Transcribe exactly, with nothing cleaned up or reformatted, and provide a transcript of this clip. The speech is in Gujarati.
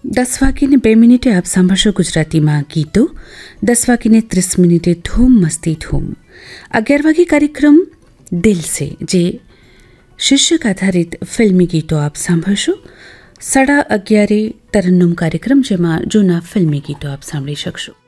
દસ વાગીને બે મિનિટે આપ સાંભળશો ગુજરાતીમાં ગીતો. દસ વાગીને ત્રીસ મિનિટે ધૂમ મસ્તી ધૂમ. અગિયાર વાગે કાર્યક્રમ દિલ સે, જે શીર્ષક આધારિત ફિલ્મી ગીતો આપ સાંભળશો. સાડા અગિયારે તરન્નુમ કાર્યક્રમ, જેમાં જૂના ફિલ્મી ગીતો આપ સાંભળી શકશો.